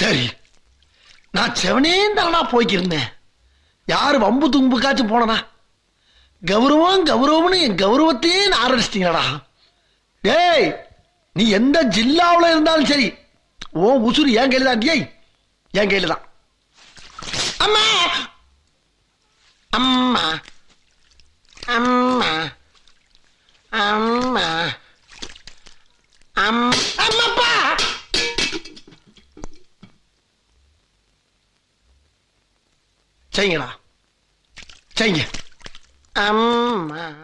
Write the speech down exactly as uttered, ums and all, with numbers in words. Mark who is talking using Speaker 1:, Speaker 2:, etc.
Speaker 1: சரி, நான் செவனேந்தானா போய்க்கிருந்தேன். யாரு வம்பு தும்புக்காச்சும் போனனா? கௌரவம் கௌரவம்னு என் கௌரவத்தையே ஆரம்பிச்சிட்டீங்களா? டேய், நீ எந்த ஜில்லாவில் இருந்தாலும் சரி, ஓ உசுறு என் கையில தான். டேய், என் கையில தான். அம்மா அம்மா அம்மா அம்மா அம்மாப்பா. செய்யுங்களா, செய்யுங்க. அம்மா